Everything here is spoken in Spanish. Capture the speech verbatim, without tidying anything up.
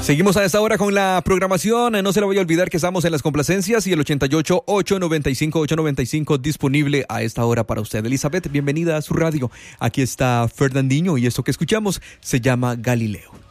Seguimos a esta hora con la programación. No se le vaya a olvidar que estamos en las complacencias y el ochenta y ocho, ochocientos noventa y cinco, ochocientos noventa y cinco disponible a esta hora para usted. Elizabeth, bienvenida a su radio. Aquí está Fernandinho y esto que escuchamos se llama Galileo.